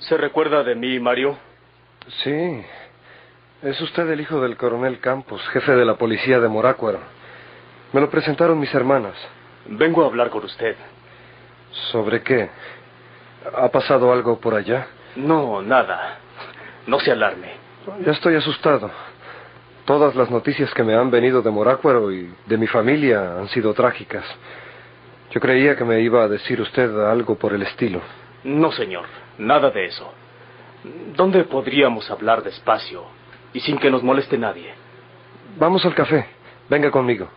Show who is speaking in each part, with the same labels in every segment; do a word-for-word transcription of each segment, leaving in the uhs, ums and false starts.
Speaker 1: ¿Se recuerda de mí, Mario?
Speaker 2: Sí. Es usted el hijo del coronel Campos, jefe de la policía de Morácuaro. Me lo presentaron mis hermanas.
Speaker 1: Vengo a hablar con usted.
Speaker 2: ¿Sobre qué? ¿Ha pasado algo por allá?
Speaker 1: No, nada. No se alarme.
Speaker 2: Ya estoy asustado. Todas las noticias que me han venido de Morácuaro y de mi familia han sido trágicas. Yo creía que me iba a decir usted algo por el estilo.
Speaker 1: No, señor. Nada de eso. ¿Dónde podríamos hablar despacio y sin que nos moleste nadie?
Speaker 2: Vamos al café. Venga conmigo.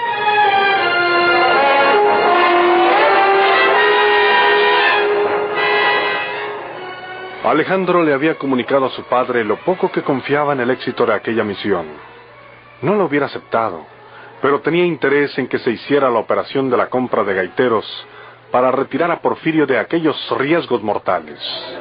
Speaker 3: Alejandro le había comunicado a su padre lo poco que confiaba en el éxito de aquella misión. No lo hubiera aceptado, pero tenía interés en que se hiciera la operación de la compra de gaiteros para retirar a Porfirio de aquellos riesgos mortales.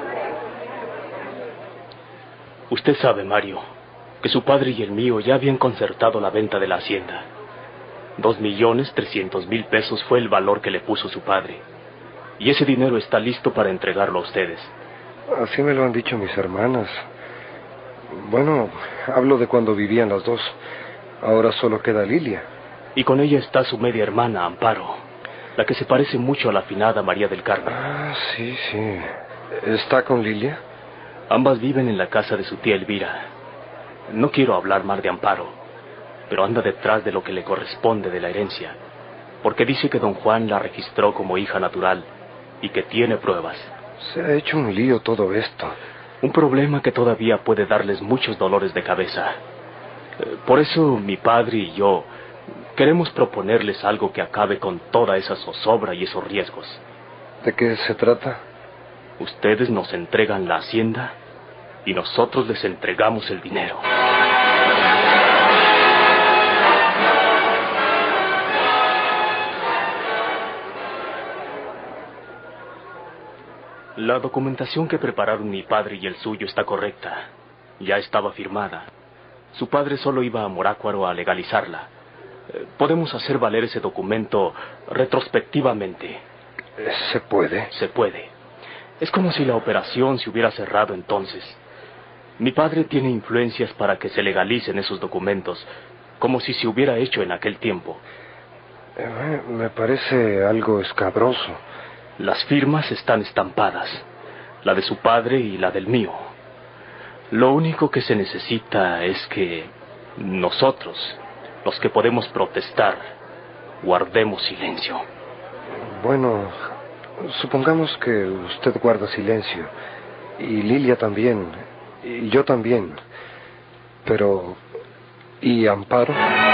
Speaker 1: Usted sabe, Mario, que su padre y el mío ya habían concertado la venta de la hacienda. Dos millones trescientos mil pesos fue el valor que le puso su padre. Y ese dinero está listo para entregarlo a ustedes.
Speaker 2: Así me lo han dicho mis hermanas. Bueno, hablo de cuando vivían las dos. Ahora solo queda Lilia.
Speaker 1: Y con ella está su media hermana, Amparo, la que se parece mucho a la afinada María del Carmen.
Speaker 2: Ah, sí, sí. ¿Está con Lilia?
Speaker 1: Ambas viven en la casa de su tía Elvira. No quiero hablar mal de Amparo, pero anda detrás de lo que le corresponde de la herencia, porque dice que don Juan la registró como hija natural y que tiene pruebas.
Speaker 2: Se ha hecho un lío todo esto.
Speaker 1: Un problema que todavía puede darles muchos dolores de cabeza. Por eso mi padre y yo queremos proponerles algo que acabe con toda esa zozobra y esos riesgos.
Speaker 2: ¿De qué se trata?
Speaker 1: Ustedes nos entregan la hacienda y nosotros les entregamos el dinero. La documentación que prepararon mi padre y el suyo está correcta. Ya estaba firmada. Su padre solo iba a Morácuaro a legalizarla. Eh, podemos hacer valer ese documento retrospectivamente.
Speaker 2: ¿Se puede?
Speaker 1: Se puede. Es como si la operación se hubiera cerrado entonces. Mi padre tiene influencias para que se legalicen esos documentos, como si se hubiera hecho en aquel tiempo.
Speaker 2: Eh, me parece algo escabroso.
Speaker 1: Las firmas están estampadas, la de su padre y la del mío. Lo único que se necesita es que nosotros, los que podemos protestar, guardemos silencio.
Speaker 2: Bueno, supongamos que usted guarda silencio, y Lilia también, y yo también. Pero, ¿y Amparo?